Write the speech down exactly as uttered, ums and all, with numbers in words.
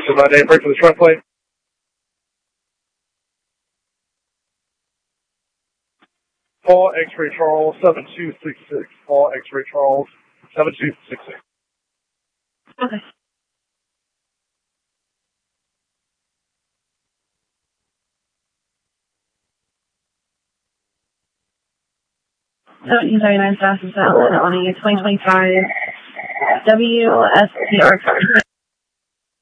So my name, break for the trunk plate. Paul X-Ray Charles, seven two six six. Paul X-Ray Charles, seven two six six. Okay. seventeen thirty-nine Fastest Outlet on a twenty twenty-five W S T R car.